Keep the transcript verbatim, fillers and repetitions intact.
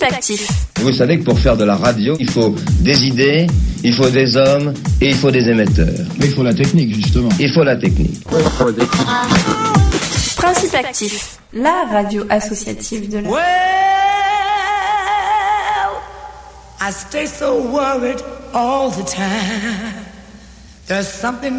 actif. Vous savez que pour faire de la radio, il faut des idées, il faut des hommes et il faut des émetteurs. Mais il faut la technique, justement. Il faut la technique. Principe actif, la radio associative de la... Well, I stay so worried all the time. There's something